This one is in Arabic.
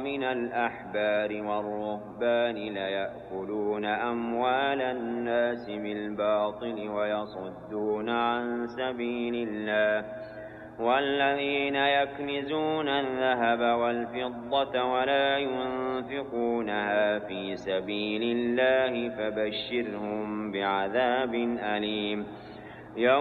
من الأحبار والرهبان ليأكلون أموال الناس بالباطل ويصدون عن سبيل الله والذين يكنزون الذهب والفضة ولا ينفقونها في سبيل الله فبشرهم بعذاب أليم